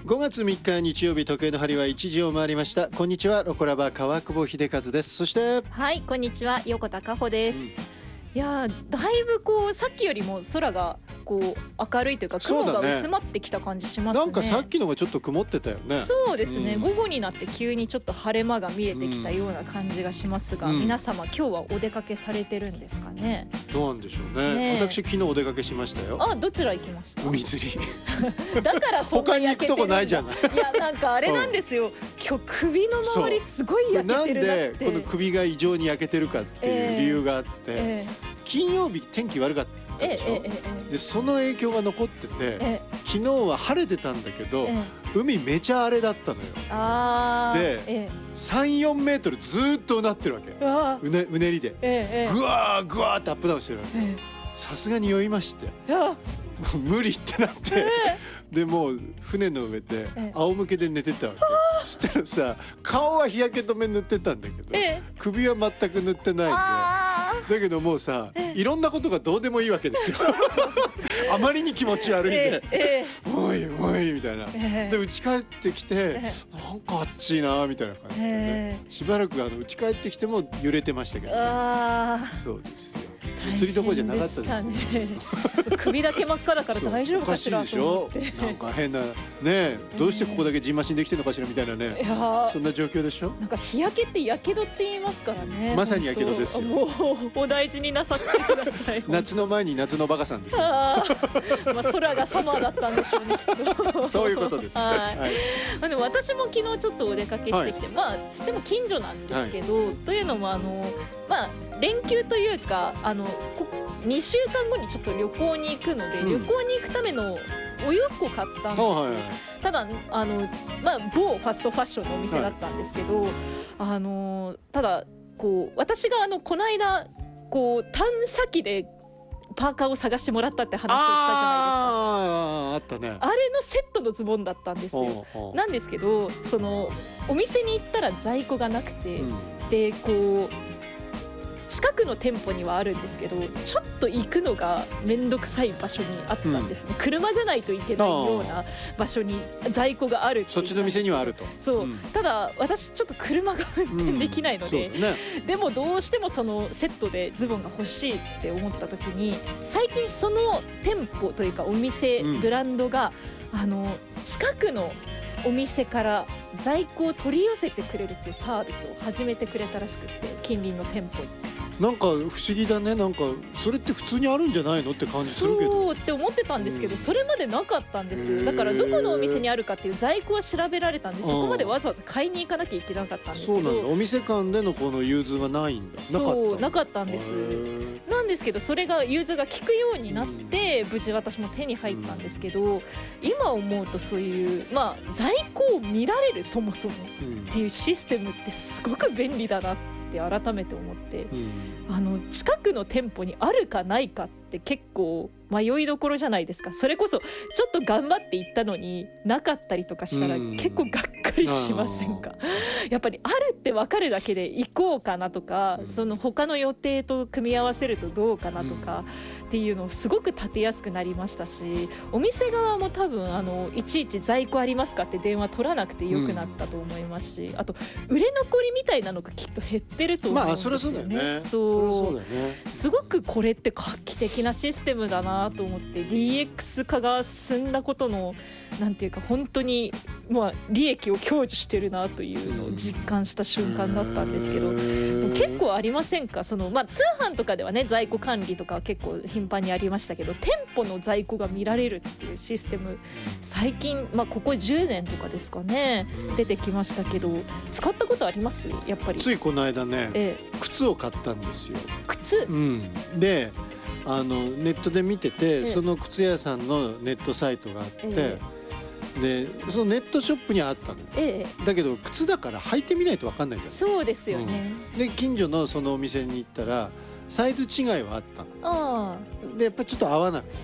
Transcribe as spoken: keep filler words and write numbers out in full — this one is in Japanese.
ごがつみっか日曜日、時計の針はいちじを回りました。こんにちは、ロコラバ川久保秀和です。そしてはい、こんにちは、横田佳穂です、うん、いやだいぶこうさっきよりも空がこう明るいというか雲が薄まってきた感じしますね。 なんかさっきのがちょっと曇ってたよね。 そうですね、うん、午後になって急にちょっと晴れ間が見えてきたような感じがしますが、うん、皆様今日はお出かけされてるんですかね。 どうなんでしょう ね, ね私昨日お出かけしましたよ。 あ、どちら行きました？ 海釣りだからそんな他に行くとこないじゃない。 いやなんかあれなんですよ、うん、今日首の周りすごい焼けてるなって。 なんでこの首が異常に焼けてるかっていう理由があって、えーえー、金曜日天気悪かったでしょ、えええ、でその影響が残ってて、え、昨日は晴れてたんだけど、海めちゃ荒れだったのよ。あで、え、さん、よんメートルずっとうなってるわけ。うね、うねりで、ええ、ぐわーぐわーってアップダウンしてるわけ。さすがに酔いまして無理ってなって、えー、でもう船の上で仰向けで寝てたわけ。そしたらさ、顔は日焼け止め塗ってたんだけど、えー、首は全く塗ってないんで、だけどもうさ、いろんなことがどうでもいいわけですよあまりに気持ち悪いね、えー、おいおいみたいな、えー、で家帰ってきて、えー、なんかあっちいなみたいな感じでね、えー、しばらくあの家帰ってきても揺れてましたけどね。あそうですよ、釣りどころじゃなかったですよ、ね、 首だけ真っ赤だから大丈夫かしらと思って。 おかしいでしょ、なんか変なね、どうしてここだけジンマシンできてるのかしらみたいなね、そんな状況でしょ。 なんか日焼けってやけどって言いますからね。 まさにやけどですよ。 もうお大事になさってください夏の前に夏のバカさんですよ。 あ、まあ、空がサマーだったんでしょうねきっとそういうことです、はいはい、 まあ、でも私も昨日ちょっとお出かけしてきて、はい、まあつっても近所なんですけど、はい、というのもあのまあ連休というかあのこにしゅうかんごにちょっと旅行に行くので、うん、旅行に行くためのお洋服を買ったんですよ、はいはい、ただあの、まあ、某ファストファッションのお店だったんですけど、はい、あのただこう私があのこの間こう探査機でパーカーを探してもらったって話をしたじゃないですか。 あー、あったね。 あれのセットのズボンだったんですよ。なんですけどそのお店に行ったら在庫がなくて、うん、でこう近くの店舗にはあるんですけどちょっと行くのがめんどくさい場所にあったんですね、うん、車じゃないといけないような場所に在庫があるっていう。 そっちの店にはあると。 そう、うん、ただ私ちょっと車が運転できないので、うんね、でもどうしてもそのセットでズボンが欲しいって思った時に最近その店舗というかお店、うん、ブランドがあの近くのお店から在庫を取り寄せてくれるっていうサービスを始めてくれたらしくって近隣の店舗に。 なんか不思議だね。なんかそれって普通にあるんじゃないのって感じするけど。 そうって思ってたんですけど、うん、それまでなかったんですよ。だからどこのお店にあるかっていう在庫は調べられたんで、そこまでわざわざ買いに行かなきゃいけなかったんですけど。 そうなんだ。お店間でのこの融通がないんだ。なかった。 なかったんです。なんですけどそれが融通が効くようになって、うん、無事私も手に入ったんですけど、うん、今思うとそういうまあ在庫を見られるそもそもっていうシステムってすごく便利だなってって改めて思って、うん、あの近くの店舗にあるかないかって結構迷いどころじゃないですか。それこそちょっと頑張って行ったのになかったりとかしたら結構がっかりしませんか？やっぱりあるって分かるだけで行こうかなとか、うん、その他の予定と組み合わせるとどうかなとかっていうのをすごく立てやすくなりましたし、お店側も多分あのいちいち在庫ありますかって電話取らなくてよくなったと思いますし、うん、あと売れ残りみたいなのがきっと減ってると思うんですよね。 まあそれはそうだよね。 そう、すごくこれって画期的なシステムだなと思って、 ディーエックス 化が進んだことのなんていうか本当にまあ利益を享受してるなというのを実感した瞬間だったんですけど、結構ありませんか？そのまあ通販とかではね在庫管理とかは結構頻繁にありましたけど、店舗の在庫が見られるっていうシステム最近まあここじゅうねんとかですかね出てきましたけど、使ったことあります？やっぱりついこの間ね、ええ、靴を買ったんですよ。 靴、 うん、であのネットで見てて、ええ、その靴屋さんのネットサイトがあって、ええ、でそのネットショップにあったのよ、ええ、だけど靴だから履いてみないと分かんないじゃん。 そうですよね、 うん、で近所のそのお店に行ったらサイズ違いはあったの。あでやっぱりちょっと合わなくて、